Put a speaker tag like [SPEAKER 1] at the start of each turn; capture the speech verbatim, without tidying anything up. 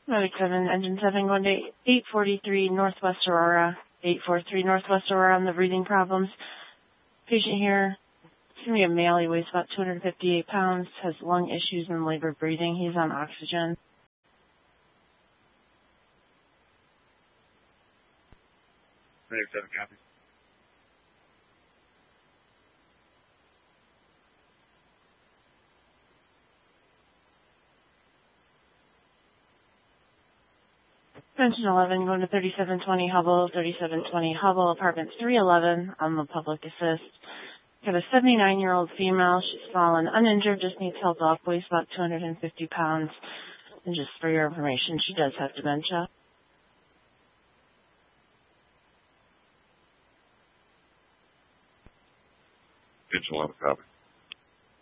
[SPEAKER 1] Medic seven, Engine seven, going to eight forty-three Northwest Aurora. eight forty-three Northwest Aurora on the breathing problems. Patient here, it's going to be a male. He weighs about two hundred fifty-eight pounds, has lung issues and labored breathing. He's on oxygen.
[SPEAKER 2] Medic seven, copy.
[SPEAKER 1] Engine eleven, going to thirty-seven twenty Hubble, thirty-seven twenty Hubble, apartment three eleven on the public assist. Got a seventy-nine-year-old female. She's fallen uninjured, just needs help up, weighs about two hundred fifty pounds. And just for your information, she does have dementia.
[SPEAKER 2] Engine eleven, copy.